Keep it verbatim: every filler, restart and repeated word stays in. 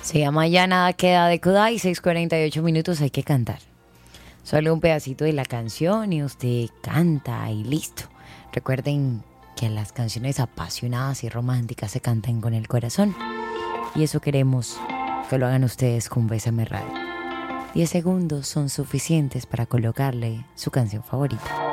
Se llama Ya nada queda de Kudai, seis cuarenta y ocho minutos, hay que cantar. Solo un pedacito de la canción y usted canta y listo. Recuerden que las canciones apasionadas y románticas se cantan con el corazón. Y eso queremos que lo hagan ustedes con Bésame Radio. diez segundos son suficientes para colocarle su canción favorita.